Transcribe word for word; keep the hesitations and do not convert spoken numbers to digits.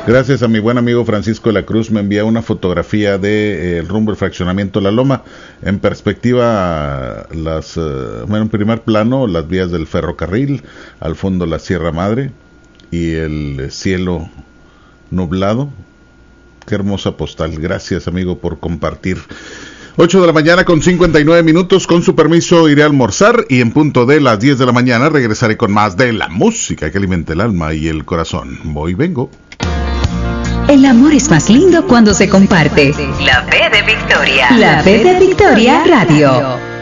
Gracias a mi buen amigo Francisco de la Cruz, me envía una fotografía de eh, el rumbo del fraccionamiento La Loma. En perspectiva, las, uh, bueno, en primer plano, las vías del ferrocarril, al fondo la Sierra Madre y el cielo nublado. Qué hermosa postal. Gracias, amigo, por compartir. ocho de la mañana con cincuenta y nueve minutos. Con su permiso iré a almorzar y en punto de las diez de la mañana regresaré con más de la música que alimenta el alma y el corazón. Voy y vengo. El amor es más lindo cuando se comparte. La P de Victoria. La P de Victoria Radio.